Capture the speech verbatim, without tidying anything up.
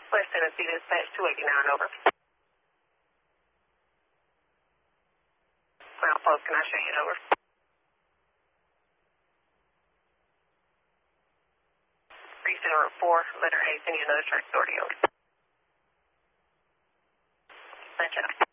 West Tennessee Dispatch two eighty-nine, over. Outpost, can I show you, over? Precinct Route four, letter A, send you another track authority, over. Thank you.